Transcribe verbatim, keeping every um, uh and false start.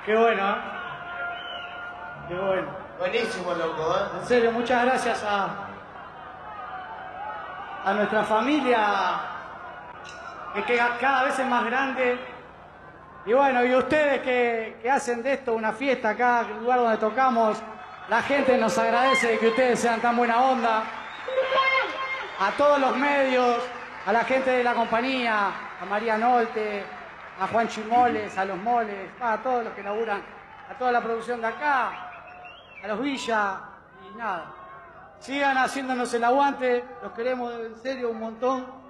Qué bueno, ¿eh? Qué bueno. Buenísimo, loco, ¿eh? En serio, muchas gracias a, a nuestra familia, que, que cada vez es más grande. Y bueno, y ustedes que, que hacen de esto una fiesta acá, el lugar donde tocamos. La gente nos agradece que ustedes sean tan buena onda. A todos los medios, a la gente de la compañía, a María Nolte, a Juan Chimoles, a los Moles, a todos los que laburan, a toda la producción de acá, a los Villa, y nada. Sigan haciéndonos el aguante, los queremos en serio un montón.